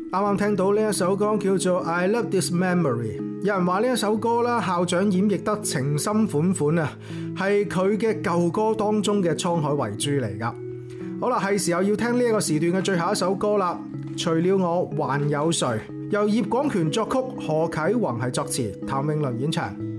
啱啱聽到呢一首歌叫做 I Love This Memory， 有人話呢一首歌啦，校長演繹得情深款款啊，係佢嘅舊歌當中嘅滄海遺珠嚟噶。好啦，係時候要聽呢一個時段嘅最後一首歌啦。除了我還有誰，由葉廣權作曲，何啟宏係作詞，譚詠麟演唱。